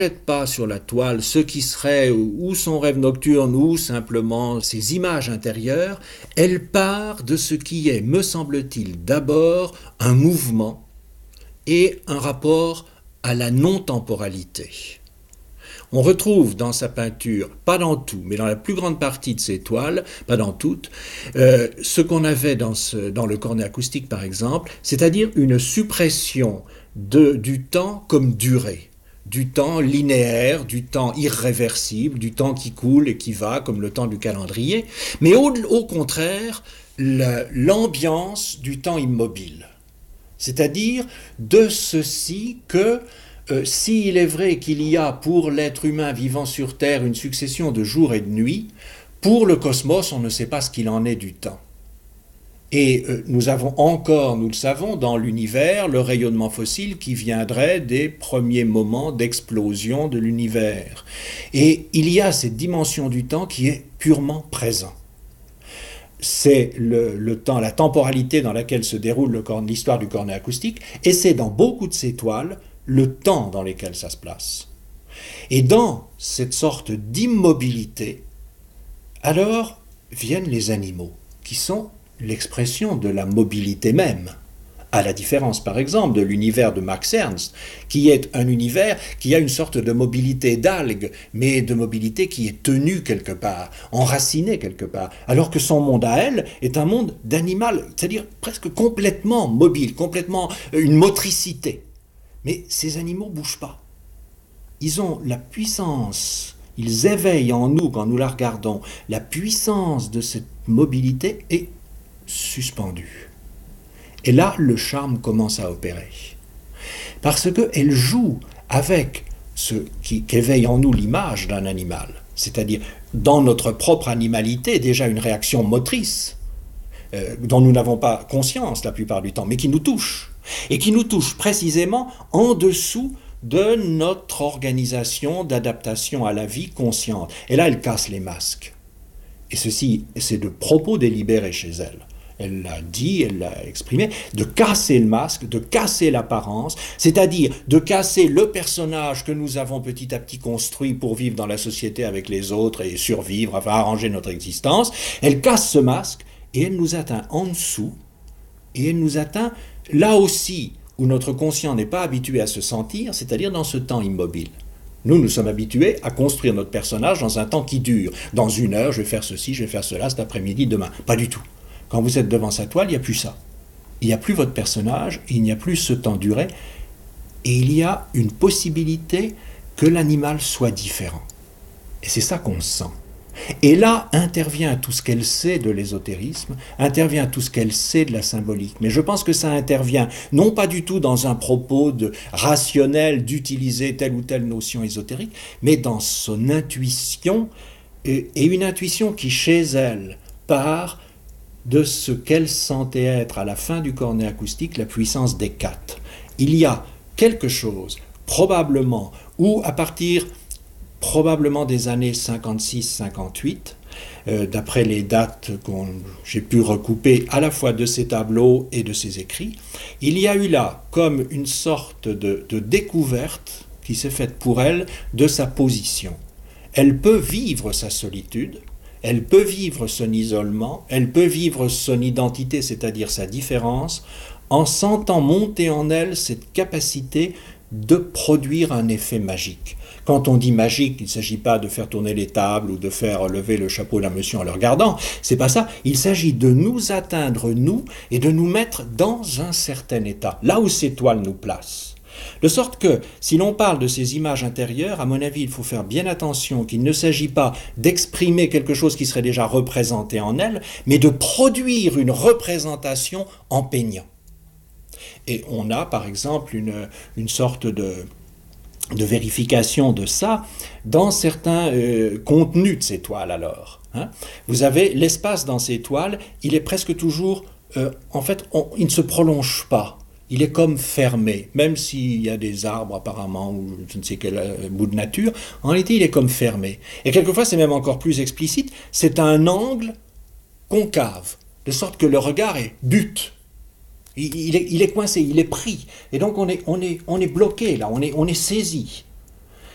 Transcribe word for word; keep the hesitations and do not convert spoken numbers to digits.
Jette pas sur la toile ce qui serait ou son rêve nocturne ou simplement ses images intérieures, elle part de ce qui est, me semble-t-il, d'abord un mouvement et un rapport à la non-temporalité. On retrouve dans sa peinture, pas dans tout, mais dans la plus grande partie de ses toiles, pas dans toutes, euh, ce qu'on avait dans, ce, dans le cornet acoustique par exemple, c'est-à-dire une suppression de, du temps comme durée. Du temps linéaire, du temps irréversible, du temps qui coule et qui va, comme le temps du calendrier, mais au, au contraire, la, l'ambiance du temps immobile. C'est-à-dire de ceci que, euh, s'il est vrai qu'il y a pour l'être humain vivant sur Terre une succession de jours et de nuits, pour le cosmos, on ne sait pas ce qu'il en est du temps. Et euh, nous avons encore, nous le savons, dans l'univers, le rayonnement fossile qui viendrait des premiers moments d'explosion de l'univers. Et il y a cette dimension du temps qui est purement présent. C'est le, le temps, la temporalité dans laquelle se déroule le, l'histoire du cornet acoustique, et c'est dans beaucoup de ces toiles le temps dans lequel ça se place. Et dans cette sorte d'immobilité, alors viennent les animaux, qui sont l'expression de la mobilité même, à la différence par exemple de l'univers de Max Ernst, qui est un univers qui a une sorte de mobilité d'algues, mais de mobilité qui est tenue quelque part, enracinée quelque part, alors que son monde à elle est un monde d'animal, c'est-à-dire presque complètement mobile, complètement une motricité. Mais ces animaux ne bougent pas. Ils ont la puissance, ils éveillent en nous, quand nous la regardons, la puissance de cette mobilité et suspendue. Et là, le charme commence à opérer. Parce qu'elle joue avec ce qui qu'éveille en nous l'image d'un animal, c'est-à-dire dans notre propre animalité, déjà une réaction motrice, euh, dont nous n'avons pas conscience la plupart du temps, mais qui nous touche. Et qui nous touche précisément en dessous de notre organisation d'adaptation à la vie consciente. Et là, elle casse les masques. Et ceci, c'est de propos délibérés chez elle. Elle l'a dit, elle l'a exprimé, de casser le masque, de casser l'apparence, c'est-à-dire de casser le personnage que nous avons petit à petit construit pour vivre dans la société avec les autres et survivre, enfin arranger notre existence. Elle casse ce masque et elle nous atteint en dessous, et elle nous atteint là aussi où notre conscient n'est pas habitué à se sentir, c'est-à-dire dans ce temps immobile. Nous, nous sommes habitués à construire notre personnage dans un temps qui dure. Dans une heure, je vais faire ceci, je vais faire cela, cet après-midi, demain. Pas du tout. Quand vous êtes devant sa toile, il n'y a plus ça. Il n'y a plus votre personnage, il n'y a plus ce temps duré, et il y a une possibilité que l'animal soit différent. Et c'est ça qu'on sent. Et là intervient tout ce qu'elle sait de l'ésotérisme, intervient tout ce qu'elle sait de la symbolique. Mais je pense que ça intervient non pas du tout dans un propos de rationnel d'utiliser telle ou telle notion ésotérique, mais dans son intuition, et une intuition qui chez elle part de ce qu'elle sentait être à la fin du cornet acoustique la puissance des quatre. Il y a quelque chose, probablement, ou à partir probablement des années cinquante-six cinquante-huit, euh, d'après les dates que j'ai pu recouper à la fois de ses tableaux et de ses écrits, il y a eu là comme une sorte de, de découverte qui s'est faite pour elle de sa position. Elle peut vivre sa solitude, elle peut vivre son isolement, elle peut vivre son identité, c'est-à-dire sa différence, en sentant monter en elle cette capacité de produire un effet magique. Quand on dit magique, il ne s'agit pas de faire tourner les tables ou de faire lever le chapeau d'un monsieur en le regardant, c'est pas ça. Il s'agit de nous atteindre, nous, et de nous mettre dans un certain état, là où ces toiles nous placent. De sorte que, si l'on parle de ces images intérieures, à mon avis, il faut faire bien attention qu'il ne s'agit pas d'exprimer quelque chose qui serait déjà représenté en elle, mais de produire une représentation en peignant. Et on a, par exemple, une, une sorte de, de vérification de ça dans certains euh, contenus de ces toiles, alors. Hein. Vous avez l'espace dans ces toiles, il est presque toujours... Euh, en fait, on, il ne se prolonge pas. Il est comme fermé, même s'il y a des arbres apparemment, ou je ne sais quel euh, bout de nature, en réalité il est comme fermé. Et quelquefois c'est même encore plus explicite, c'est un angle concave, de sorte que le regard est but. Il, il, est, il est coincé, il est pris. Et donc on est, on est, on est bloqué là, on est, on est saisi.